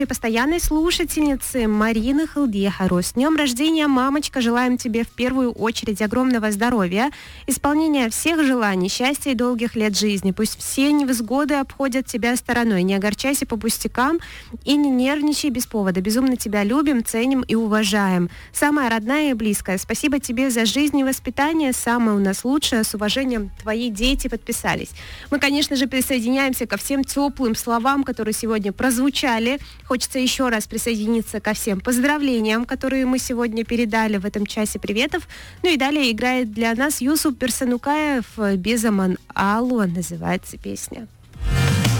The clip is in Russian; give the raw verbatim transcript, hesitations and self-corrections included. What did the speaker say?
постоянной слушательницы Марины Халдехару. С днем рождения, мамочка! Желаем тебе в первую очередь огромного здоровья, исполнения всех желаний, счастья и долгих лет жизни. Пусть все невзгоды обходят тебя стороной. Не огорчайся по пустякам и не нервничай без повода. Безумно тебя любим, ценим и уважаем. Самая родная и близкая. Спасибо тебе за жизнь и воспитание. Самое у нас лучшее. С уважением, твои дети подписались. Мы, конечно же, присоединяемся ко всем теплым словам, которые сегодня прозвучали. Хочется еще раз присоединиться ко всем поздравлениям, которые мы сегодня передали в этом часе приветов. Ну и далее играет для нас Юсуп Персанукаев «Безаман Алло» называется песня.